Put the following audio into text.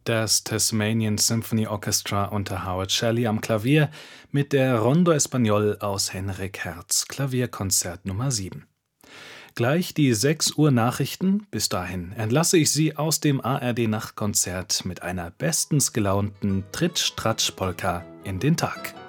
Das Tasmanian Symphony Orchestra unter Howard Shelley am Klavier mit der Rondo Espagnol aus Henrik Hertz Klavierkonzert Nummer 7. Gleich die 6 Uhr Nachrichten. Bis dahin entlasse ich Sie aus dem ARD-Nachtkonzert mit einer bestens gelaunten Tritsch-Tratsch-Polka in den Tag.